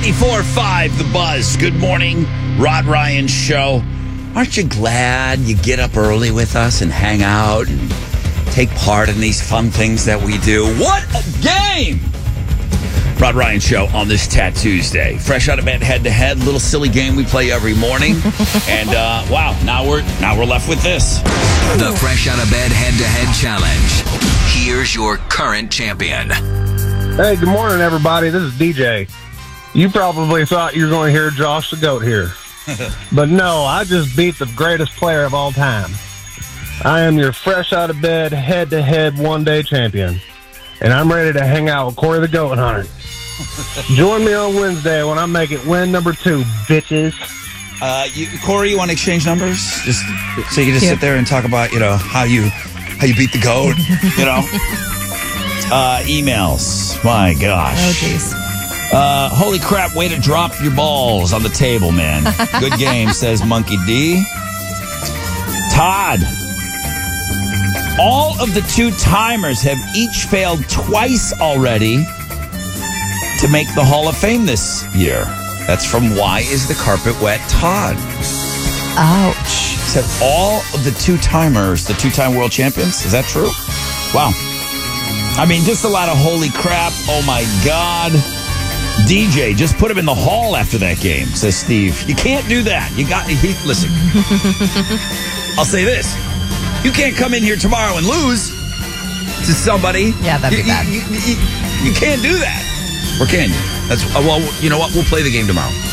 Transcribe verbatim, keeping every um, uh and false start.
ninety-four point five The Buzz. Good morning, Rod Ryan Show. Aren't you glad you get up early with us and hang out and take part in these fun things that we do? What a game! Rod Ryan Show on this Tattoos Day. Fresh out of bed, head to head, little silly game we play every morning. And uh, wow, now we're now we're left with this. The Fresh Out of Bed Head to Head Challenge. Here's your current champion. Hey, good morning, everybody. This is D J. You probably thought you were going to hear Josh the Goat here. But no, I just beat the greatest player of all time. I am your fresh out of bed, head-to-head, one-day champion. And I'm ready to hang out with Corey the Goat Hunter. Join me on Wednesday when I make it win number two, bitches. Uh, you, Corey, you want to exchange numbers? Just so you can just yeah. sit there and talk about, you know, how you how you beat the goat, you know? uh, emails. My gosh. Oh, jeez. Uh, holy crap, way to drop your balls on the table, man. Good game, says Monkey D. Todd. All of the two-timers have each failed twice already to make the Hall of Fame this year. That's from Why Is the Carpet Wet, Todd. Ouch. Said all of the two-timers, the two-time world champions. Is that true? Wow. I mean, just a lot of holy crap. Oh, my God. D J, just put him in the hall after that game, says Steve. You can't do that. You got, he, listen. I'll say this. You can't come in here tomorrow and lose to somebody. Yeah, that'd be you, bad. You, you, you, you can't do that. Or can you? That's, well, you know what? We'll play the game tomorrow.